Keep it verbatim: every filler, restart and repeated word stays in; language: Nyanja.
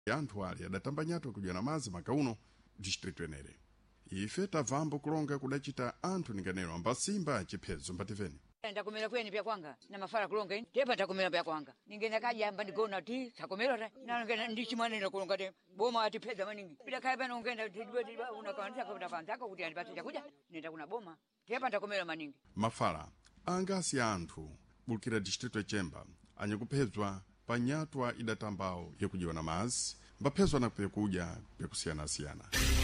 anthu ali adatambanyatu kudyana mazi makauno distrito enere. Ife tavambo kulonga kudachita anthu ninganero ambasimba chiphezo mbativeni. Ndakomera kweni pya kwanga na mafara kulonga ini tepa ndakomera pya kwanga ningenda kaja amba ndigona ti takomera ta na ngenda ndichimwanira kulonga te boma atipeza maningi bila kaya bana ungenda tidwe tidwe unakanza kwa takanzaka kuti andipatira kuja nenda kuna boma tepa ndakomera maningi. Mafara angasi anthu bulkira distrito chemba anyakupezwa panyatwa idatambao yakujiwa na mazi mbapezwa na pekuja pekusiyana siyana.